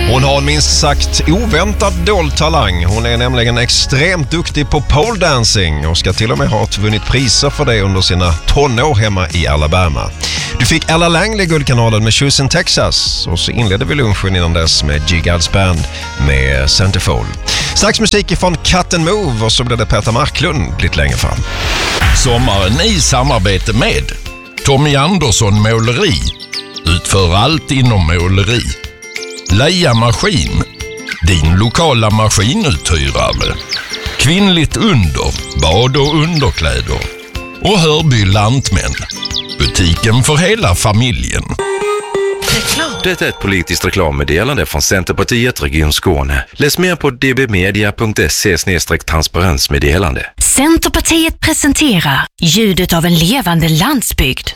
Hon har en minst sagt oväntad dold talang. Hon är nämligen extremt duktig på pole dancing och ska till och med ha vunnit priser för det under sina tonår hemma i Alabama. Du fick Ella Langley Guldkanalen med Shoes in Texas och så inledde vi lunchen innan dess med G-Gods Band med Centerfold. Strax musik ifrån Cut and Move och så blev det Peter Marklund lite längre fram. Sommaren i samarbete med Tommy Andersson Måleri. Utför allt inom måleri. Leia Maskin, din lokala maskinuthyrare. Kvinnligt under, bad och underkläder. Och Hörby Lantmän, butiken för hela familjen. Det är ett politiskt reklammeddelande från Centerpartiet Region Skåne. Läs mer på dbmedia.se/transparensmeddelande. Centerpartiet presenterar ljudet av en levande landsbygd.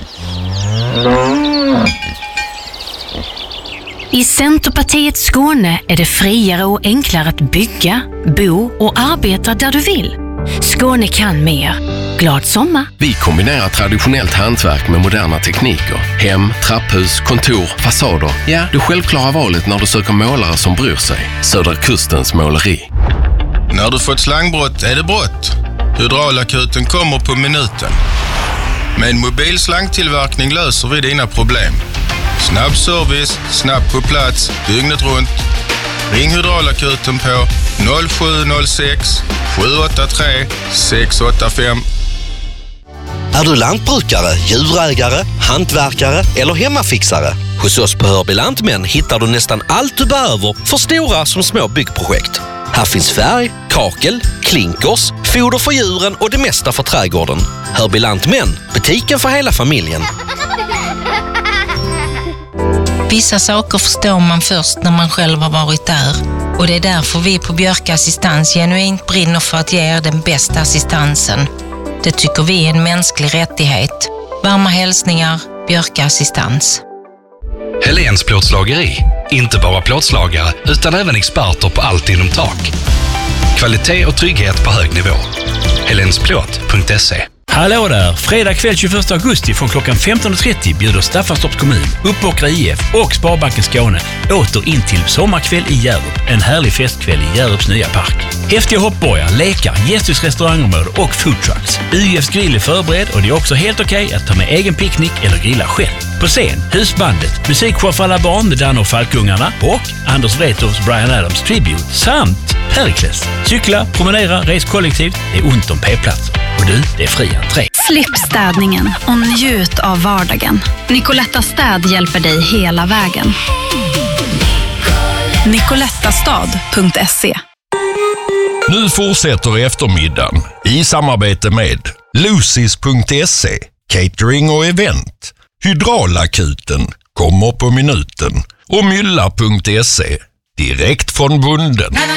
I Centerpartiet Skåne är det friare och enklare att bygga, bo och arbeta där du vill. Skåne kan mer. Glad sommar! Vi kombinerar traditionellt hantverk med moderna tekniker. Hem, trapphus, kontor, fasader. Ja, det självklara valet när du söker målare som bryr sig. Södra Kustens måleri. När du fått slangbrott är det brott. Hydraulakuten kommer på minuten. Med mobil slangtillverkning löser vi dina problem. Snabb service, snabbt på plats, dygnet runt. Ring Hydraulakuten på 0706 783 685. Är du lantbrukare, djurägare, hantverkare eller hemmafixare? Hos oss på Hörby Lantmän hittar du nästan allt du behöver för stora som små byggprojekt. Här finns färg, kakel, klinkers, foder för djuren och det mesta för trädgården. Hörby Lantmän, butiken för hela familjen. Vissa saker förstår man först när man själv har varit där. Och det är därför vi på Björk Assistans genuint brinner för att ge er den bästa assistansen. Det tycker vi är en mänsklig rättighet. Varma hälsningar, Björk Assistans. Helens plåtslageri. Inte bara plåtslagare utan även experter på allt inom tak. Kvalitet och trygghet på hög nivå. helensplåt.se. Hallå där! Fredag kväll 21 augusti från klockan 15.30 bjuder Staffanstorps kommun, Uppåkra IF och Sparbanken Skåne åter in till sommarkväll i Hjärup. En härlig festkväll i Hjärups nya park. Häftiga hoppborgar, lekar, gästhus restaurangområde och foodtrucks. UFs grill är förberedd och det är också helt okej att ta med egen picknick eller grilla själv. På scen, husbandet, musikshow för alla barn med Danne och Falkungarna och Anders Wrethofs Bryan Adams Tribute samt Perikles. Cykla, promenera, res kollektivt, det är ont om p-platser. Och du, det är fri entré. Slipp städningen och njut av vardagen. Nicoletta Städ hjälper dig hela vägen. nicolettastad.se. Nu fortsätter eftermiddagen i samarbete med Lucis.se, catering och event. Hydraulakuten kommer på minuten och Mylla.se, direkt från bunden.